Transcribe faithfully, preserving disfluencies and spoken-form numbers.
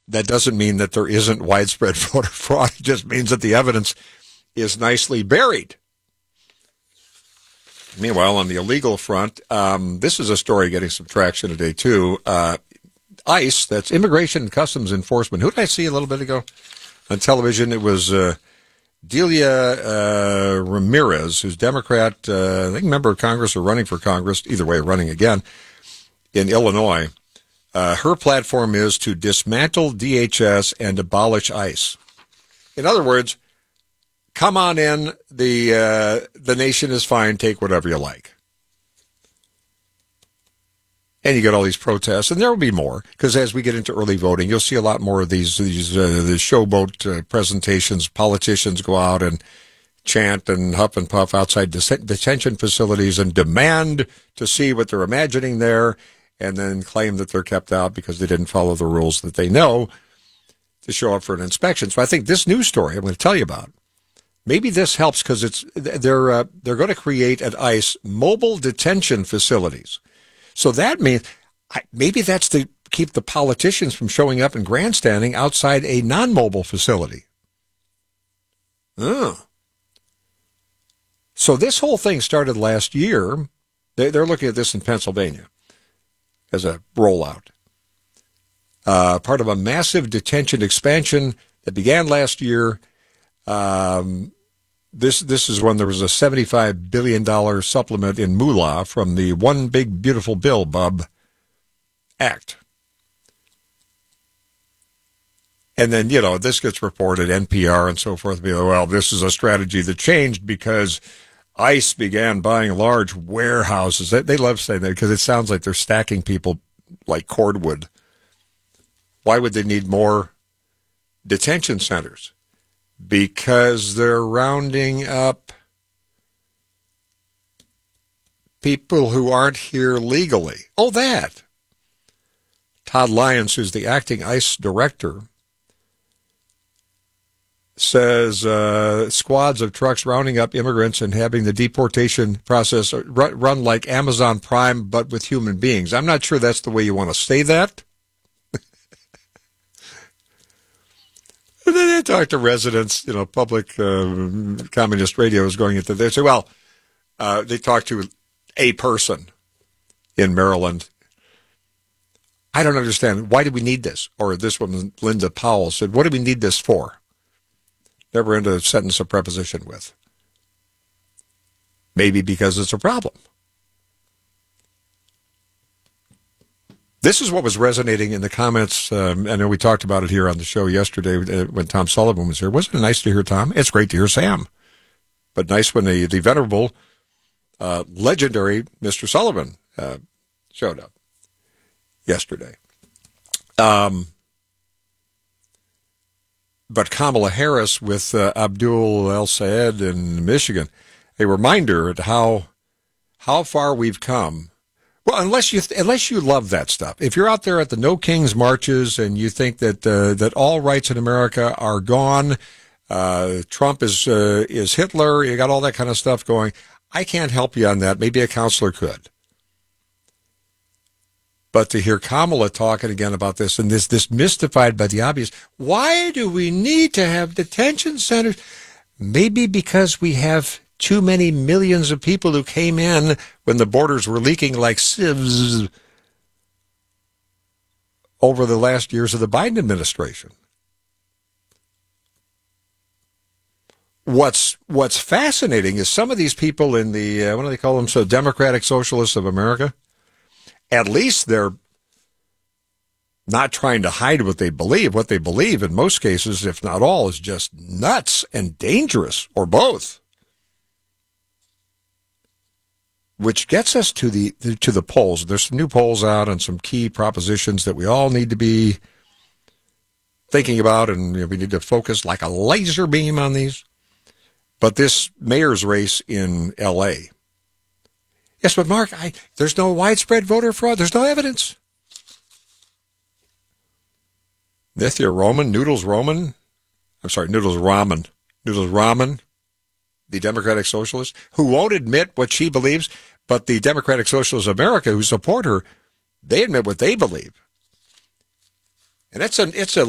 that doesn't mean that there isn't widespread voter fraud. It just means that the evidence is nicely buried. Meanwhile, on the illegal front, um, this is a story getting some traction today, too. Uh, ICE, that's Immigration and Customs Enforcement. Who did I see a little bit ago on television? It was uh, Delia uh, Ramirez, who's Democrat, uh, I think member of Congress or running for Congress, either way, running again, in Illinois. Uh, her platform is to dismantle D H S and abolish ICE. In other words, come on in, the uh, the nation is fine, take whatever you like. And you get all these protests, and there will be more, because as we get into early voting, you'll see a lot more of these, these uh, the showboat uh, presentations. Politicians go out and chant and huff and puff outside det- detention facilities and demand to see what they're imagining there, and then claim that they're kept out because they didn't follow the rules that they know to show up for an inspection. So I think this news story I'm going to tell you about, maybe this helps, because it's they're uh, they're going to create at ICE mobile detention facilities. So that means maybe that's to keep the politicians from showing up and grandstanding outside a non-mobile facility. Oh. So this whole thing started last year. They're looking at this in Pennsylvania as a rollout. Uh, part of a massive detention expansion that began last year. Um, this this is when there was a seventy-five billion dollars supplement in moolah from the One Big Beautiful Bill, Bub, Act. And then, you know, this gets reported, N P R and so forth, be like, well, this is a strategy that changed because ICE began buying large warehouses. They, they love saying that because it sounds like they're stacking people like cordwood. Why would they need more detention centers? Because they're rounding up people who aren't here legally. Oh, that. Todd Lyons, who's the acting ICE director, says uh, squads of trucks rounding up immigrants and having the deportation process run, run like Amazon Prime, but with human beings. I'm not sure that's the way you want to say that. And then they talk to residents, you know, public uh, communist radio is going into there. They say, well, uh, they talk to a person in Maryland. I don't understand. Why do we need this? Or this woman, Linda Powell, said, what do we need this for? Never end a sentence of preposition with. Maybe because it's a problem. This is what was resonating in the comments. Um, I know we talked about it here on the show yesterday when Tom Sullivan was here. Wasn't it nice to hear Tom? It's great to hear Sam. But nice when the, the venerable, uh, legendary Mister Sullivan uh, showed up yesterday. Um, but Kamala Harris with uh, Abdul El-Sayed in Michigan, a reminder at how how far we've come. Well, unless you unless you love that stuff, if you're out there at the No Kings marches and you think that uh, that all rights in America are gone, uh, Trump is uh, is Hitler, you got all that kind of stuff going, I can't help you on that. Maybe a counselor could. But to hear Kamala talking again about this and this this mystified by the obvious, why do we need to have detention centers? Maybe because we have too many millions of people who came in when the borders were leaking like sieves over the last years of the Biden administration. What's what's fascinating is some of these people in the, uh, what do they call them, so Democratic Socialists of America, at least they're not trying to hide what they believe. What they believe in most cases, if not all, is just nuts and dangerous, or both. Which gets us to the to the polls. There's some new polls out on some key propositions that we all need to be thinking about, and you know, we need to focus like a laser beam on these. But this mayor's race in L A. Yes, but Mark, I, there's no widespread voter fraud. There's no evidence. Nithya Roman, Noodles Roman, I'm sorry, Noodles Ramen, Noodles Ramen, the Democratic Socialist, who won't admit what she believes, but the Democratic Socialists of America who support her, they admit what they believe. And it's a, it's a